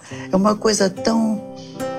É uma coisa tão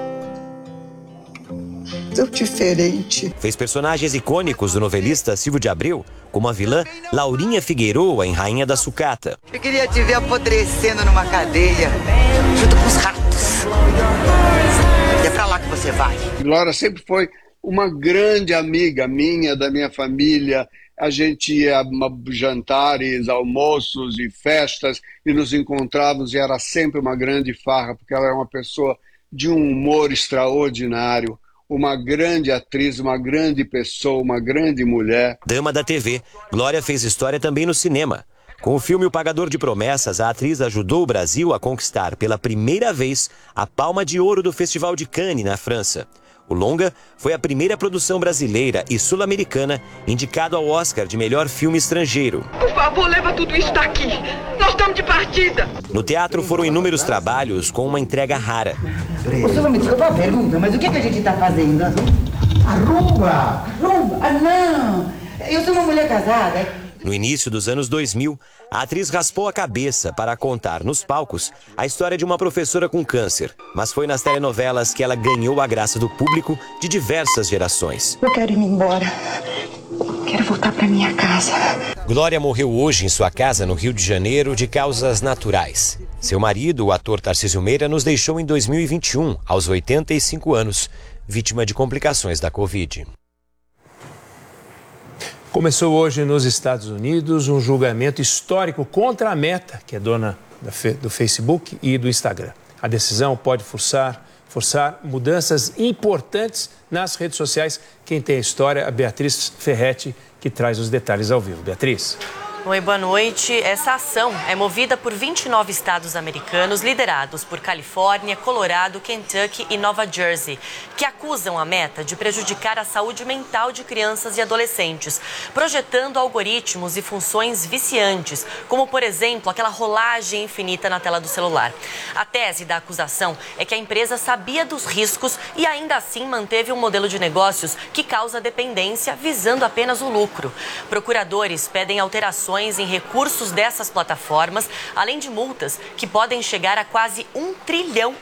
diferente. Fez personagens icônicos do novelista Silvio de Abreu, como a vilã Laurinha Figueroa em Rainha da Sucata. Eu queria te ver apodrecendo numa cadeia, junto com os ratos. E é pra lá que você vai. Glória sempre foi uma grande amiga minha, da minha família. A gente ia a jantares, almoços e festas e nos encontrávamos e era sempre uma grande farra, porque ela é uma pessoa de um humor extraordinário, uma grande atriz, uma grande pessoa, uma grande mulher. Dama da TV, Glória fez história também no cinema. Com o filme O Pagador de Promessas, a atriz ajudou o Brasil a conquistar pela primeira vez a Palma de Ouro do Festival de Cannes, na França. O longa foi a primeira produção brasileira e sul-americana indicado ao Oscar de melhor filme estrangeiro. Por favor, leva tudo isso daqui. Nós estamos de partida. No teatro foram inúmeros trabalhos com uma entrega rara. O senhor me desculpa a pergunta, mas o que a gente está fazendo? Arrumba! Rumba? Ah, não! Eu sou uma mulher casada. No início dos anos 2000, a atriz raspou a cabeça para contar nos palcos a história de uma professora com câncer. Mas foi nas telenovelas que ela ganhou a graça do público de diversas gerações. Eu quero ir embora. Quero voltar para minha casa. Glória morreu hoje em sua casa no Rio de Janeiro de causas naturais. Seu marido, o ator Tarcísio Meira, nos deixou em 2021, aos 85 anos, vítima de complicações da Covid. Começou hoje nos Estados Unidos um julgamento histórico contra a Meta, que é dona do Facebook e do Instagram. A decisão pode forçar mudanças importantes nas redes sociais. Quem tem a história, a Beatriz Ferretti, que traz os detalhes ao vivo. Beatriz. Oi, boa noite. Essa ação é movida por 29 estados americanos, liderados por Califórnia, Colorado, Kentucky e Nova Jersey, que acusam a Meta de prejudicar a saúde mental de crianças e adolescentes, projetando algoritmos e funções viciantes, como, por exemplo, aquela rolagem infinita na tela do celular. A tese da acusação é que a empresa sabia dos riscos e ainda assim manteve um modelo de negócios que causa dependência, visando apenas o lucro. Procuradores pedem alterações em recursos dessas plataformas, além de multas que podem chegar a quase $1,5 trilhão,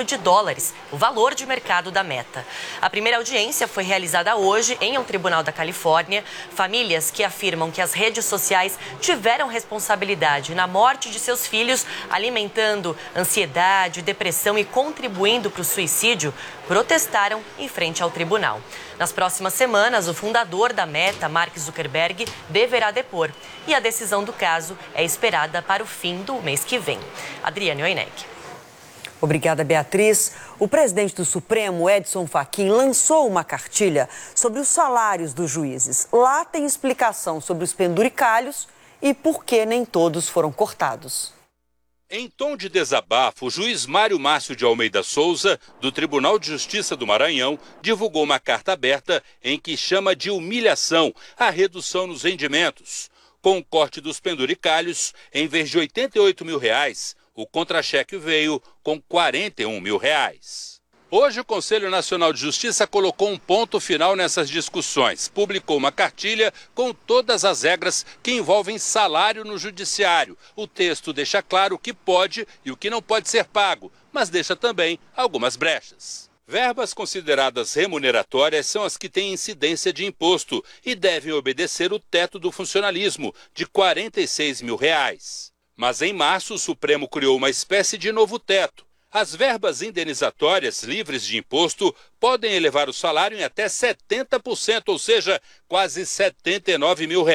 o valor de mercado da Meta. A primeira audiência foi realizada hoje em um tribunal da Califórnia. Famílias que afirmam que as redes sociais tiveram responsabilidade na morte de seus filhos, alimentando ansiedade, depressão e contribuindo para o suicídio, protestaram em frente ao tribunal. Nas próximas semanas, o fundador da Meta, Mark Zuckerberg, deverá depor. E a decisão do caso é esperada para o fim do mês que vem. Adriane Oineg. Obrigada, Beatriz. O presidente do Supremo, Edson Fachin, lançou uma cartilha sobre os salários dos juízes. Lá tem explicação sobre os penduricalhos e por que nem todos foram cortados. Em tom de desabafo, o juiz Mário Márcio de Almeida Souza, do Tribunal de Justiça do Maranhão, divulgou uma carta aberta em que chama de humilhação a redução nos rendimentos. Com o corte dos penduricalhos, em vez de R$88 mil, o contra-cheque veio com R$41 mil. Hoje, o Conselho Nacional de Justiça colocou um ponto final nessas discussões. Publicou uma cartilha com todas as regras que envolvem salário no judiciário. O texto deixa claro o que pode e o que não pode ser pago, mas deixa também algumas brechas. Verbas consideradas remuneratórias são as que têm incidência de imposto e devem obedecer o teto do funcionalismo, de R$46 mil. Mas em março, o Supremo criou uma espécie de novo teto. As verbas indenizatórias livres de imposto podem elevar o salário em até 70%, ou seja, quase R$79 mil.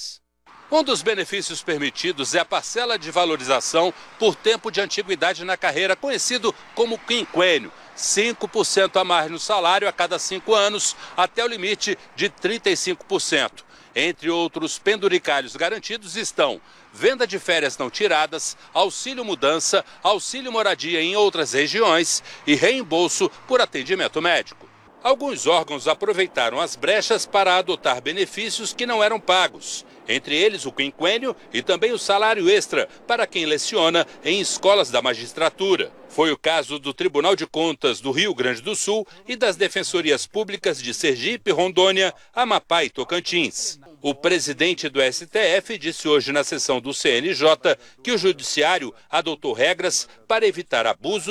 Um dos benefícios permitidos é a parcela de valorização por tempo de antiguidade na carreira, conhecido como quinquênio. 5% a mais no salário a cada 5 anos, até o limite de 35%. Entre outros penduricalhos garantidos estão venda de férias não tiradas, auxílio mudança, auxílio moradia em outras regiões e reembolso por atendimento médico. Alguns órgãos aproveitaram as brechas para adotar benefícios que não eram pagos, entre eles o quinquênio e também o salário extra para quem leciona em escolas da magistratura. Foi o caso do Tribunal de Contas do Rio Grande do Sul e das Defensorias Públicas de Sergipe, Rondônia, Amapá e Tocantins. O presidente do STF disse hoje na sessão do CNJ que o judiciário adotou regras para evitar abusos